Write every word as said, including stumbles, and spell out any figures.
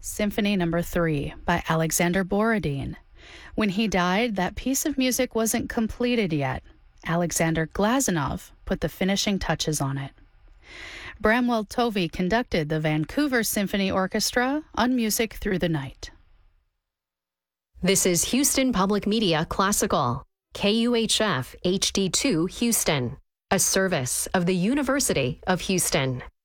Symphony Number three by Alexander Borodin. When he died, that piece of music wasn't completed yet. Alexander Glazunov put the finishing touches on it. Bramwell Tovey conducted the Vancouver Symphony Orchestra on Music Through the Night. This is Houston Public Media Classical, K U H F H D two Houston, a service of the University of Houston.